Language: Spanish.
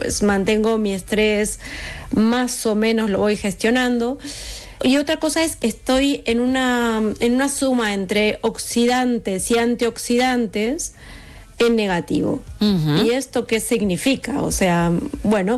pues mantengo mi estrés, más o menos lo voy gestionando. Y otra cosa es que estoy en una suma entre oxidantes y antioxidantes en negativo. ¿Y esto qué significa? O sea, bueno,